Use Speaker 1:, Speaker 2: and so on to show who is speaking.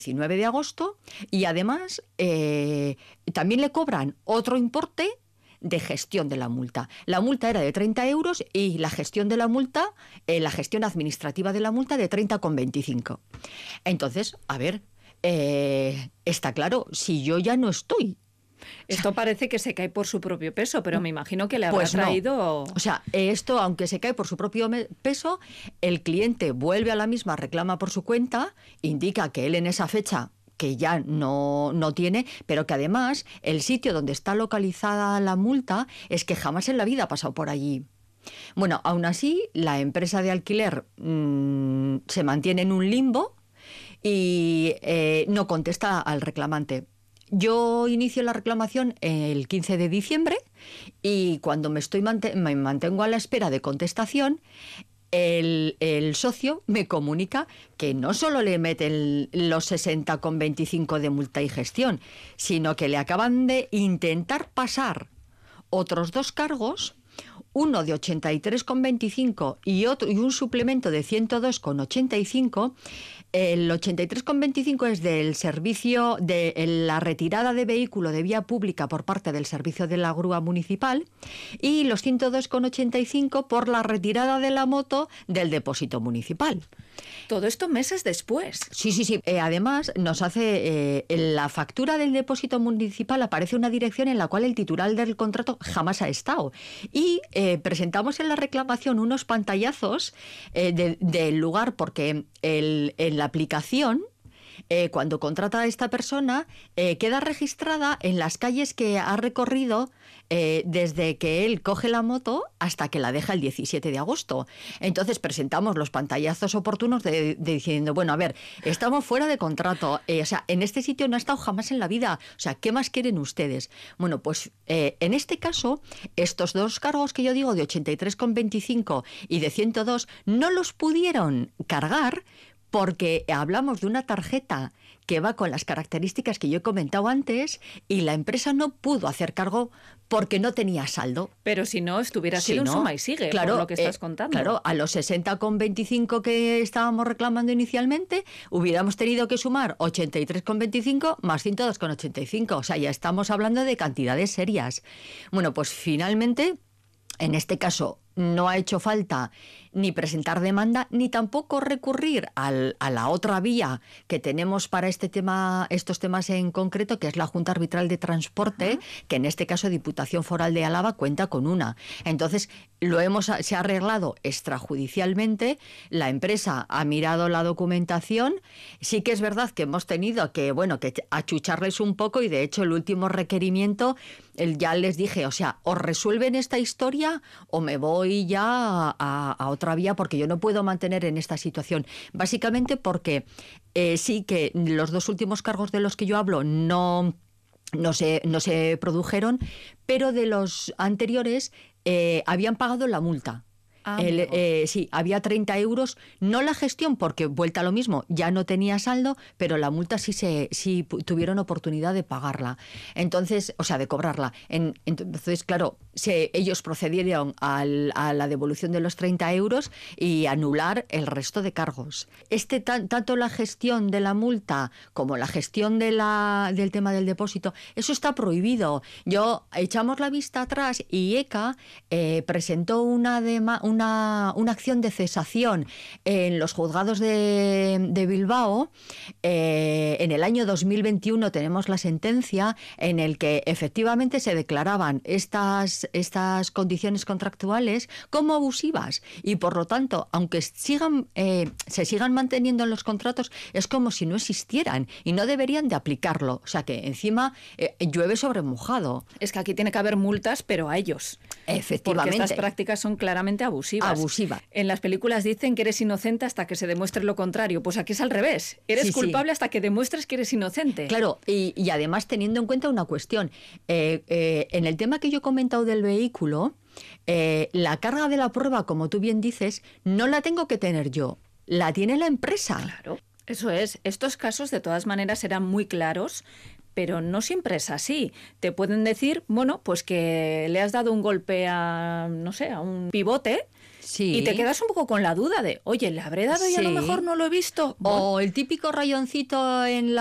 Speaker 1: 19 de agosto y además también le cobran otro importe de gestión de la multa. La multa era de 30 euros y la gestión de la multa, la gestión administrativa de la multa de 30,25. Entonces, a ver, está claro, si yo ya no estoy.
Speaker 2: Esto parece que se cae por su propio peso, pero me imagino que le habrá traído...
Speaker 1: No. O sea, esto, aunque se cae por su propio peso, el cliente vuelve a la misma, reclama por su cuenta, indica que él en esa fecha que ya no tiene, pero que además el sitio donde está localizada la multa es que jamás en la vida ha pasado por allí. Bueno, aún así, la empresa de alquiler se mantiene en un limbo y no contesta al reclamante. Yo inicio la reclamación el 15 de diciembre y cuando me mantengo a la espera de contestación, el socio me comunica que no solo le meten los 60,25 de multa y gestión, sino que le acaban de intentar pasar otros 2 cargos, uno de 83,25 y un suplemento de 102,85. El 83,25 es del servicio de la retirada de vehículo de vía pública por parte del servicio de la grúa municipal y los 102,85 por la retirada de la moto del depósito municipal.
Speaker 2: Todo esto meses después.
Speaker 1: Sí. Además, nos hace en la factura del depósito municipal aparece una dirección en la cual el titular del contrato jamás ha estado. Y presentamos en la reclamación unos pantallazos del lugar porque en la aplicación, cuando contrata a esta persona, queda registrada en las calles que ha recorrido desde que él coge la moto hasta que la deja el 17 de agosto. Entonces presentamos los pantallazos oportunos de diciendo, bueno, a ver, estamos fuera de contrato, o sea, en este sitio no ha estado jamás en la vida, o sea, ¿qué más quieren ustedes? Bueno, pues en este caso, estos 2 cargos que yo digo de 83,25 y de 102 no los pudieron cargar porque hablamos de una tarjeta que va con las características que yo he comentado antes y la empresa no pudo hacer cargo porque no tenía saldo.
Speaker 2: Pero si no, estuviera sido un suma y sigue, claro, por lo que estás contando.
Speaker 1: Claro, a los 60,25 que estábamos reclamando inicialmente, hubiéramos tenido que sumar 83,25 más 102,85. O sea, ya estamos hablando de cantidades serias. Bueno, pues finalmente, en este caso, no ha hecho falta ni presentar demanda, ni tampoco recurrir a la otra vía que tenemos para estos temas en concreto, que es la Junta Arbitral de Transporte, que en este caso Diputación Foral de Álava cuenta con una. Entonces, se ha arreglado extrajudicialmente, la empresa ha mirado la documentación, sí que es verdad que hemos tenido que achucharles un poco y de hecho el último requerimiento, ya les dije, o sea, o resuelven esta historia o me voy ya a otra vía porque yo no puedo mantener en esta situación. Básicamente porque sí que los 2 últimos cargos de los que yo hablo no se produjeron, pero de los anteriores habían pagado la multa. Sí, había 30 euros, no la gestión porque vuelta a lo mismo, ya no tenía saldo, pero la multa sí tuvieron oportunidad de pagarla. Entonces, o sea, de cobrarla. Entonces, claro, ellos procedieron a la devolución de los 30 euros y anular el resto de cargos. Tanto la gestión de la multa como la gestión del tema del depósito, eso está prohibido. Echamos la vista atrás y ECA presentó una acción de cesación en los juzgados de Bilbao. En el año 2021 tenemos la sentencia en el que efectivamente se declaraban estas condiciones contractuales como abusivas y por lo tanto, aunque se sigan manteniendo en los contratos, es como si no existieran y no deberían de aplicarlo. O sea que encima llueve sobre mojado.
Speaker 2: Es que aquí tiene que haber multas, pero a ellos.
Speaker 1: Efectivamente.
Speaker 2: Porque estas prácticas son claramente abusivas. En las películas dicen que eres inocente hasta que se demuestre lo contrario. Pues aquí es al revés. Eres culpable hasta que demuestres que eres inocente.
Speaker 1: Claro, y además teniendo en cuenta una cuestión. En el tema que yo he comentado del vehículo, la carga de la prueba, como tú bien dices, no la tengo que tener yo, la tiene la empresa.
Speaker 2: Claro, eso es. Estos casos de todas maneras eran muy claros, pero no siempre es así. Te pueden decir, bueno, pues que le has dado un golpe a un pivote
Speaker 1: Sí.
Speaker 2: Y te quedas un poco con la duda de, oye, ¿le habré dado y a lo mejor no lo he visto?
Speaker 1: O el típico rayoncito en